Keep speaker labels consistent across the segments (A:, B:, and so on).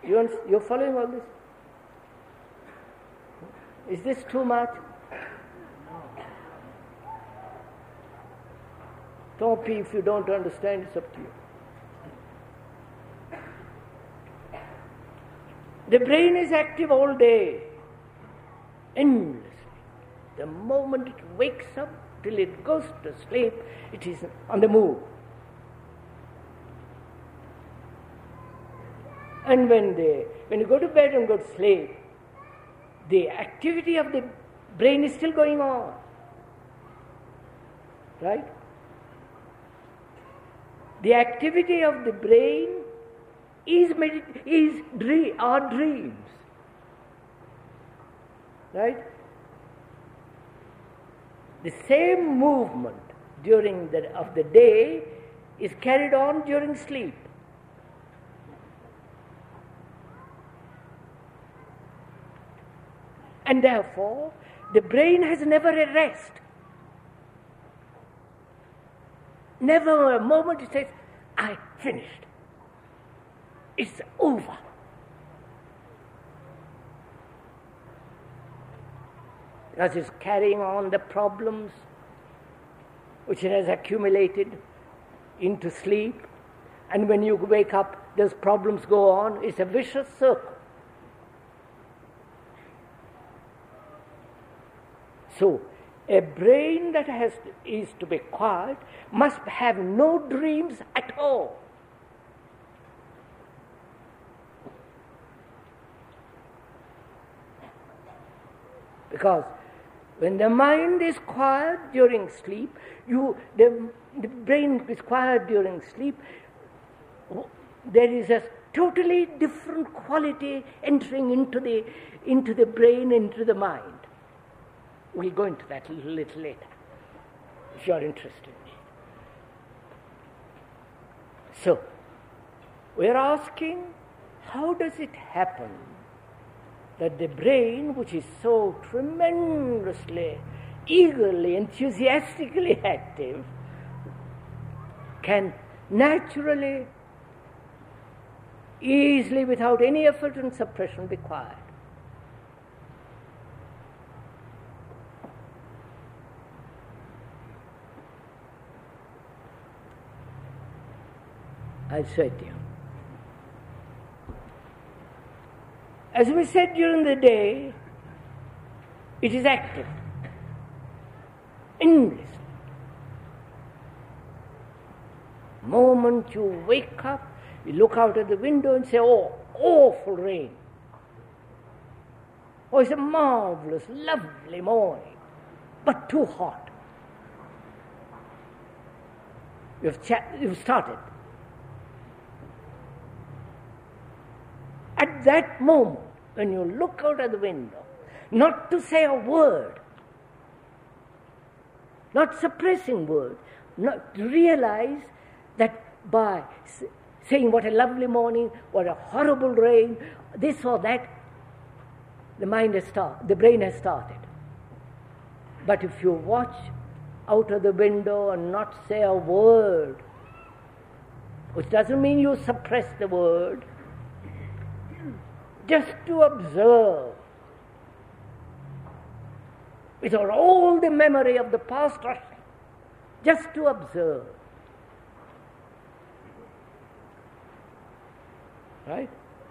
A: You're following all this? Is this too much? Don't be, if you don't understand, it's up to you. The brain is active all day, endlessly. The moment it wakes up till it goes to sleep, it is on the move. And when you go to bed and go to sleep, the activity of the brain is still going on. Right? The activity of the brain are dreams. Right? The same movement of the day is carried on during sleep. And therefore, the brain has never a rest. Never a moment it says, I finished. It's over. Because it's carrying on the problems which it has accumulated into sleep. And when you wake up, those problems go on. It's a vicious circle. So, a brain that is to be quiet must have no dreams at all. Because when the mind is quiet during sleep, the brain is quiet during sleep, there is a totally different quality entering into the brain, into the mind. We'll go into that a little later, if you're interested in it. So, we're asking, how does it happen that the brain, which is so tremendously, eagerly, enthusiastically active, can naturally, easily, without any effort and suppression, be quiet? I'll say it to you. As we said during the day, it is active, endlessly. Moment you wake up, you look out at the window and say, oh, awful rain. Oh, it's a marvelous, lovely morning, but too hot. You've started. At that moment, when you look out of the window, not to say a word, not suppressing words, not to realize that by saying what a lovely morning, what a horrible rain, this or that, the brain has started. But if you watch out of the window and not say a word, which doesn't mean you suppress the word, just to observe, without all the memory of the past rushing, just to observe. Right?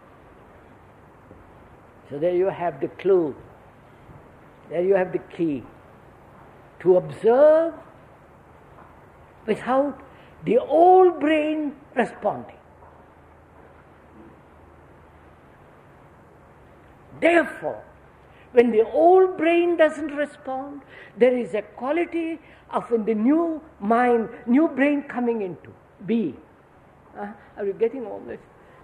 A: So there you have the clue. There you have the key. To observe without the old brain responding. Therefore, when the old brain doesn't respond, there is a quality of the new mind, new brain coming into being. Are you getting all this?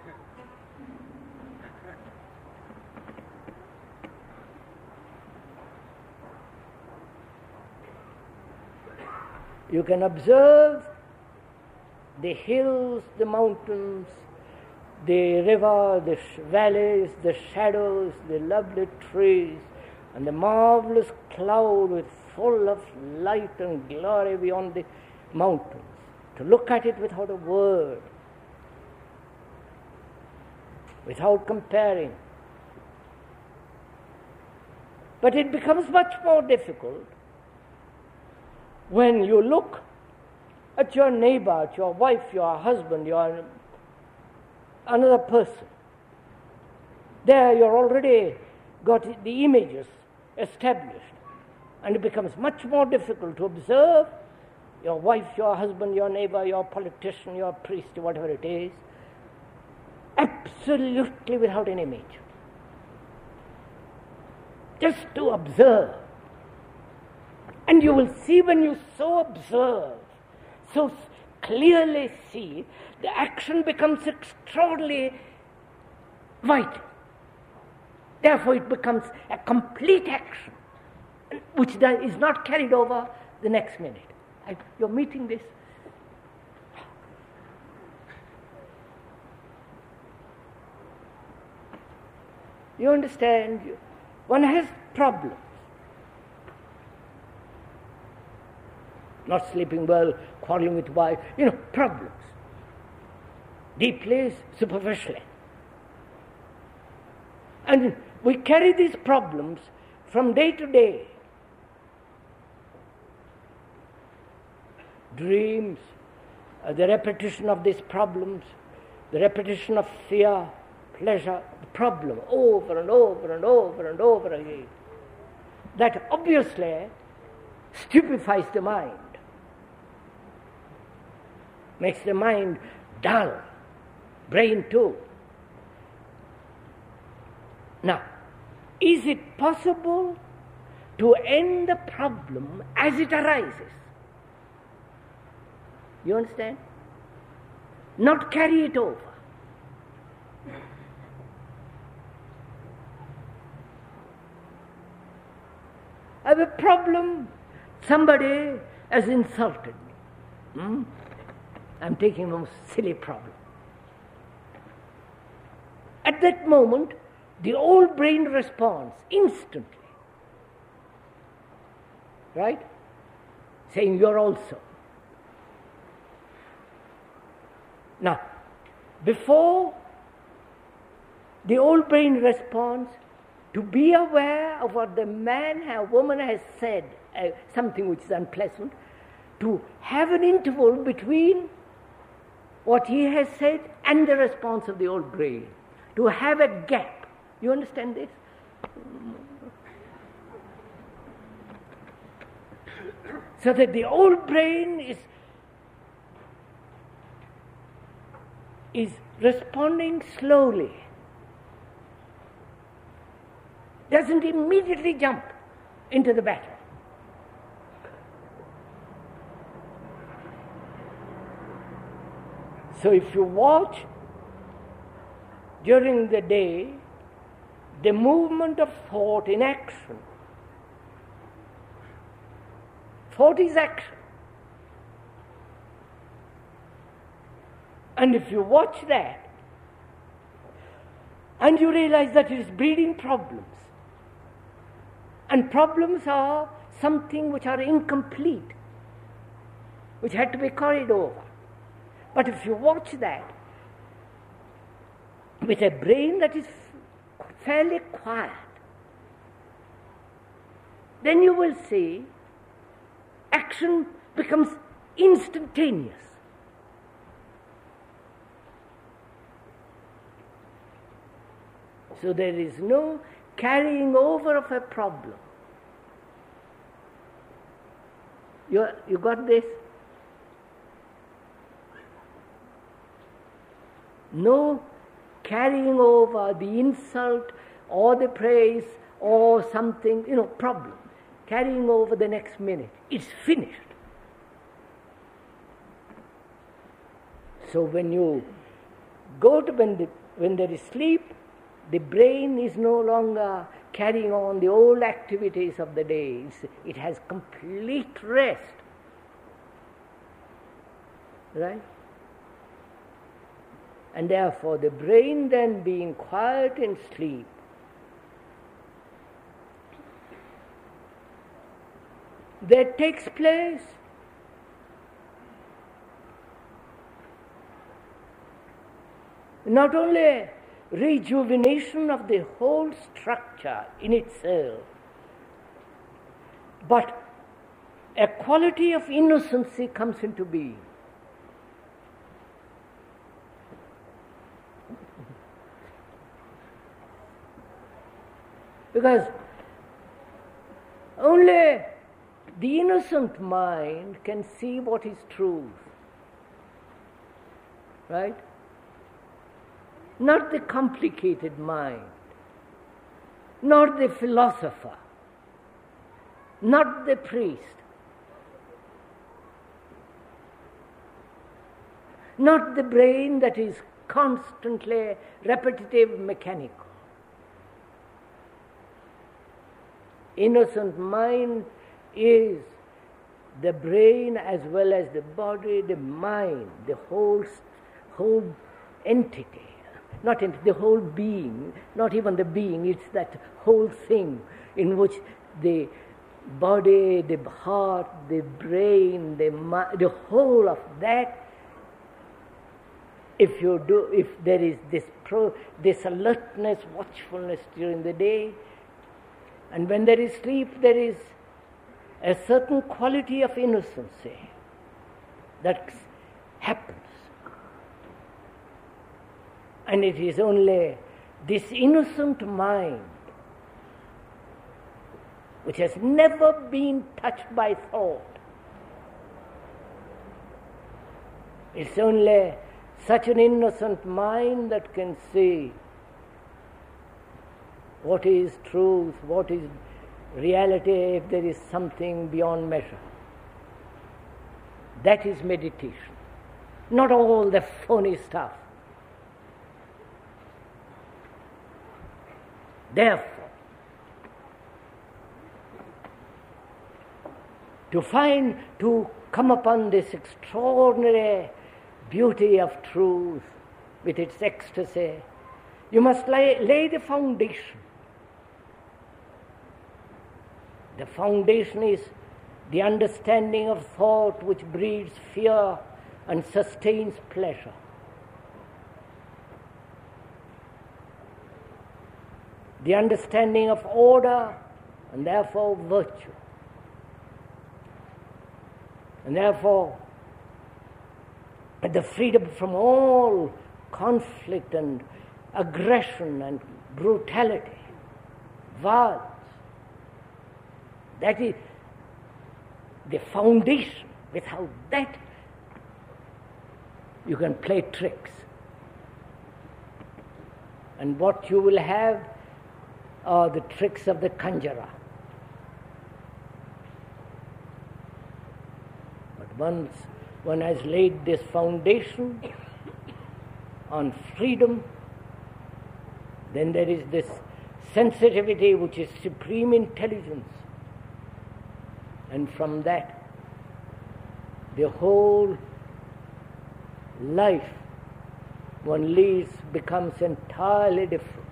A: You can observe the hills, the mountains, the river, the valleys, the shadows, the lovely trees, and the marvelous cloud with full of light and glory beyond the mountains. To look at it without a word. without comparing. But it becomes much more difficult when you look at your neighbor, at your wife, your husband, your another person. There you're already got the images established, and it becomes much more difficult to observe your wife, your husband, your neighbor, your politician, your priest, whatever it is, absolutely without an image. Just to observe. And you will see, when you so observe, so clearly see, the action becomes extraordinarily vital. Therefore it becomes a complete action, which is not carried over the next minute. You're meeting this. You understand? One has problems. Not sleeping well, quarreling with wife, problems. Deeply, superficially. And we carry these problems from day to day. Dreams, the repetition of these problems, the repetition of fear, pleasure, the problem over and over and over and over again. That obviously stupefies the mind, makes the mind dull, brain too. Now, is it possible to end the problem as it arises? You understand? Not carry it over. I have a problem. Somebody has insulted me. I'm taking a silly problem. At that moment, the old brain responds instantly. Right? Saying, you're also. Now, before the old brain responds, to be aware of what the man or woman has said, something which is unpleasant, to have an interval between what he has said and the response of the old brain, to have a gap. You understand this? So that the old brain is responding slowly, doesn't immediately jump into the battle. So if you watch during the day the movement of thought in action, thought is action. And if you watch that, and you realize that it is breeding problems, and problems are something which are incomplete, which had to be carried over. But if you watch that with a brain that is fairly quiet, then you will see action becomes instantaneous. So there is no carrying over of a problem. You got this? No carrying over the insult or the praise or something, problem. Carrying over the next minute. It's finished. So when you go to when there is sleep, the brain is no longer carrying on the old activities of the day. It has complete rest. Right? And therefore the brain then being quiet in sleep, there takes place not only rejuvenation of the whole structure in itself, but a quality of innocency comes into being. Because only the innocent mind can see what is truth, right? Not the complicated mind, not the philosopher, not the priest, not the brain that is constantly repetitive, mechanical. Innocent mind is the brain as well as the body, the mind, the whole entity, not the whole being, not even the being, it's that whole thing in which the body, the heart, the brain, the whole of that. If there is this alertness, watchfulness during the day, and when there is sleep, there is a certain quality of innocency that happens. And it is only this innocent mind, which has never been touched by thought, it's only such an innocent mind that can see what is truth, what is reality, if there is something beyond measure. That is meditation, not all the phony stuff. Therefore, to come upon this extraordinary beauty of truth with its ecstasy, you must lay the foundation. The foundation is the understanding of thought which breeds fear and sustains pleasure. The understanding of order and therefore virtue. And therefore the freedom from all conflict and aggression and brutality, violence. That is the foundation. Without that, you can play tricks. And what you will have are the tricks of the conjurer. But once one has laid this foundation on freedom, then there is this sensitivity which is supreme intelligence. And from that, the whole life one leads becomes entirely different.